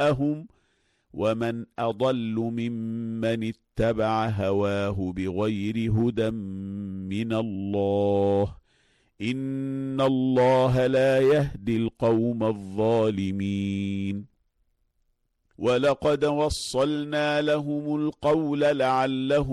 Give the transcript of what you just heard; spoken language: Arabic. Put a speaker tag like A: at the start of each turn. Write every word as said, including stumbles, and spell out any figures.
A: هواهم ومن أضل ممن اتبع هواه بغير هدى من الله إن الله لا يهدي القوم الظالمين ولقد وصلنا لهم القول لعلهم